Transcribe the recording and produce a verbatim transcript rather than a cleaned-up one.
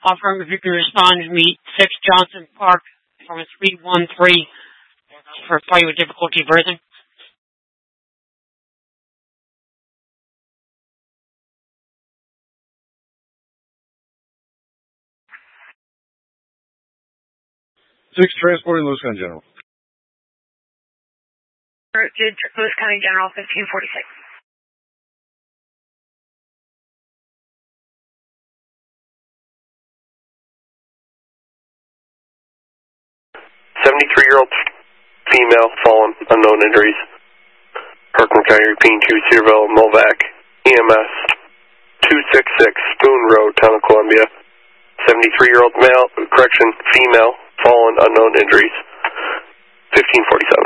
Offer if you can respond to meet six Johnson Park from a three one three for a party with difficulty breathing. Six transporting Lewis County General. Lewis County General, fifteen forty-six. seventy-three-year-old female, fallen, unknown injuries. Kirkland County, repeating to Cedarville, Mulvac, E M S, two six six, Spoon Road, Town of Columbia. seventy-three-year-old male, correction, female, fallen, unknown injuries. fifteen forty-seven.